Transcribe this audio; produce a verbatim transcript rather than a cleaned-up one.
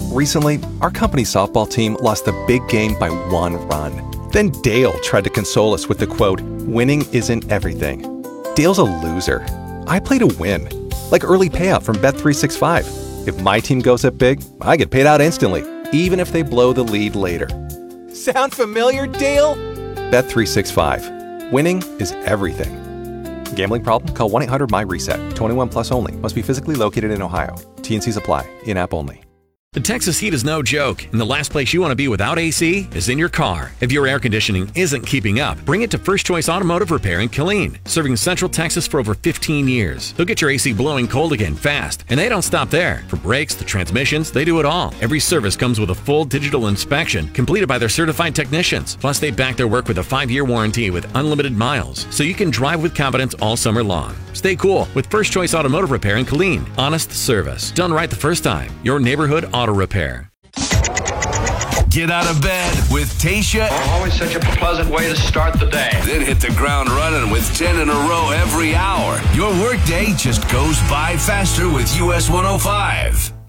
Recently, our company softball team lost the big game by one run. Then Dale tried to console us with the quote, "Winning isn't everything." Dale's a loser. I play to win. Like early payout from Bet three sixty-five. If my team goes up big, I get paid out instantly, even if they blow the lead later. Sound familiar, Dale? Bet three sixty-five. Winning is everything. Gambling problem? Call one eight hundred M Y reset. twenty-one plus only. Must be physically located in Ohio. T N Cs apply. In-app only. The Texas heat is no joke, and the last place you want to be without A C is in your car. If your air conditioning isn't keeping up, bring it to First Choice Automotive Repair in Killeen, serving Central Texas for over fifteen years. They'll get your A C blowing cold again fast, and they don't stop there. For brakes, the transmissions, they do it all. Every service comes with a full digital inspection completed by their certified technicians. Plus, they back their work with a five-year warranty with unlimited miles, so you can drive with confidence all summer long. Stay cool with First Choice Automotive Repair in Killeen. Honest service, done right the first time. Your neighborhood auto repair. Get out of bed with Tayshia. Always such a pleasant way to start the day. Then hit the ground running with ten in a row every hour. Your workday just goes by faster with U S one oh five.